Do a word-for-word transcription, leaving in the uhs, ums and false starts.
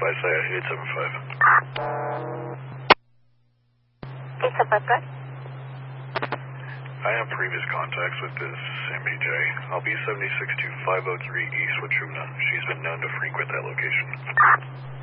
by Saya eight seven five. eight seven five, good. I have previous contacts with this M P J. I'll be seventy-six to five oh three East Wachumna. She's been known to frequent that location.